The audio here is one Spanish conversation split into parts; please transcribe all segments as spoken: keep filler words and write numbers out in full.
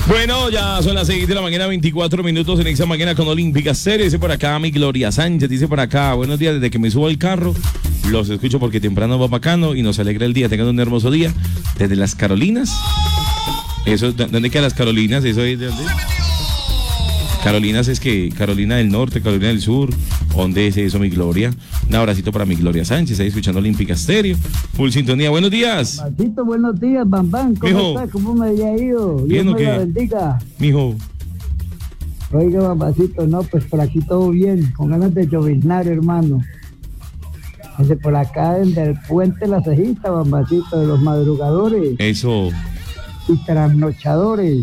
Bueno, ya son las seis de la mañana, veinticuatro minutos en esa mañana con Olímpica Stereo. Dice por acá mi Gloria Sánchez, dice por acá, buenos días, desde que me subo al carro, los escucho porque temprano va bacano y nos alegra el día, tengan un hermoso día. Desde las Carolinas. Eso, ¿dónde quedan las Carolinas? Eso es de dónde. Carolinas es que Carolina del Norte, Carolina del Sur. ¿Dónde es eso, mi Gloria? Un abracito para mi Gloria Sánchez, ahí escuchando Olímpica Stereo. Full sintonía, buenos días. Bambacito, buenos días, Bambán. ¿Cómo Mijo. estás? ¿Cómo me había ido? Bien, Dios ¿o me qué? la bendiga. Mijo, Oiga, Bambacito, no, pues por aquí todo bien, con ganas de lloviznar, hermano. Desde por acá, desde el puente La Cejita, Bambacito, de los madrugadores eso. y trasnochadores.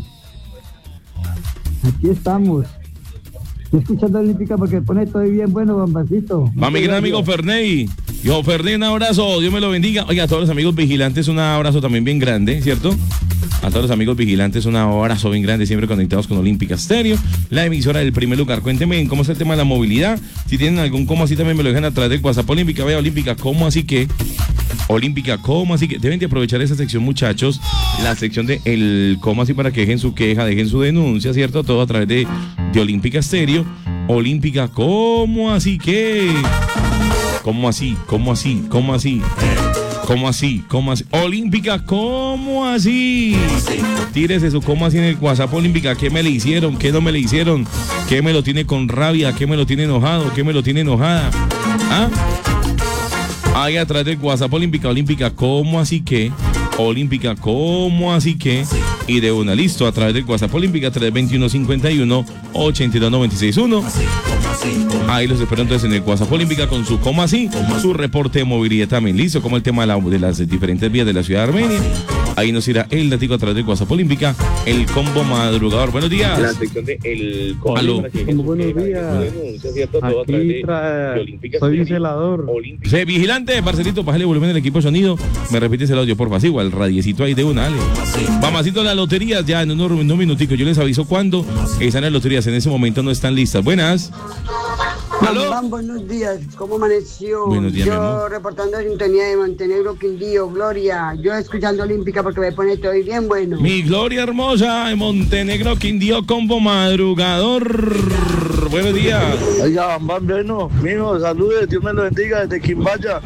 Aquí estamos. Estoy escuchando Olímpica porque pone todo bien bueno, Bambacito. Va mi gran amigo Ferney. Yo, Ferney, un abrazo, Dios me lo bendiga. Oiga, a todos los amigos vigilantes, un abrazo también bien grande, ¿cierto? A todos los amigos vigilantes, un abrazo bien grande, siempre conectados con Olímpica Stereo, la emisora del primer lugar. Cuéntenme cómo es el tema de la movilidad. Si tienen algún cómo así, también me lo dejan a través del WhatsApp Olímpica. Vaya, Olímpica, ¿cómo así que? Olímpica, ¿cómo así que? Deben de aprovechar esa sección, muchachos, la sección de el cómo así, para que dejen su queja, dejen su denuncia, ¿cierto? Todo a través de, de Olímpica Stereo. Olímpica, ¿cómo así que? ¿Cómo así? ¿Cómo así? ¿Cómo así? ¿Cómo así? ¿Cómo así? Olímpica, ¿cómo así? Tírese su cómo así en el WhatsApp Olímpica. ¿Qué me le hicieron? ¿Qué no me le hicieron? ¿Qué me lo tiene con rabia? ¿Qué me lo tiene enojado? ¿Qué me lo tiene enojada? ¿Ah? Ahí atrás del WhatsApp Olímpica, Olímpica, ¿cómo así que? Olímpica, ¿cómo así que? Y de una, listo, a través del WhatsApp Olímpica, tres dos uno, cinco uno, ocho dos, nueve seis uno. Ahí los espero entonces en el WhatsApp Olímpica con su cómo así, su reporte de movilidad también listo, como el tema de, la, de las diferentes vías de la ciudad de Armenia. Ahí nos irá el datico a través del WhatsApp Olímpica, el combo madrugador. Buenos días. La sección de el combo. Aló. Como buenos días. Aquí tra... soy celador. Sí, vigilante, parcelito, bájale el volumen del equipo de sonido. Me repites el audio, porfa, sí, igual, radiecito ahí de una, dale. Mamacito, las loterías, ya en unos, unos minuticos, yo les aviso cuándo están las loterías, en ese momento no están listas. Buenas. ¿Aló? Bambán, buenos días, ¿cómo amaneció? Buenos días, mi Yo amor. reportando sintonía de Montenegro, Quindío, Gloria. Yo escuchando Olímpica porque me pone todo bien bueno. Mi Gloria hermosa de Montenegro, Quindío, combo madrugador. Buenos días. Oiga, Bambán, bueno, mijo, saludos, Dios me lo bendiga desde Quimbaya.